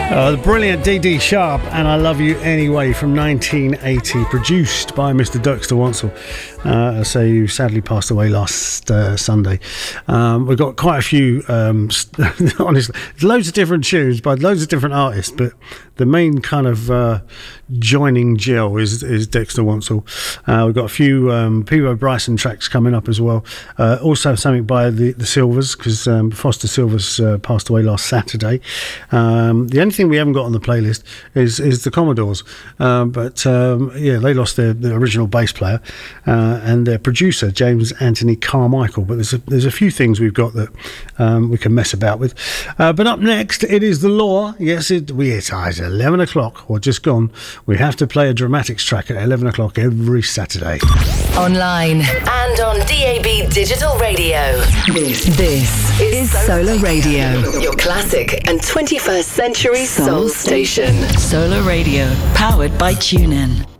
The brilliant Dee Sharp and I Love You Anyway from 1980, produced by Mr. Dexter Wansel. So you sadly passed away last Sunday. We've got quite a few, honestly, loads of different tunes by loads of different artists, but the main kind of joining gel is Dexter Wansel. We've got a few Peabo Bryson tracks coming up as well. Also something by the Silvers, because Foster Silvers passed away last Saturday. The only thing we haven't got on the playlist is the Commodores, but they lost their original bass player and their producer James Anthony Carmichael, but there's a few things we've got that we can mess about with. But up next it is The Law. Yes, it's 11 o'clock or just gone. We have to play a Dramatics track at 11 o'clock every Saturday. Online and on DAB Digital Radio. This is Solar Radio, your classic and 21st century soul station. Solar Radio, powered by TuneIn.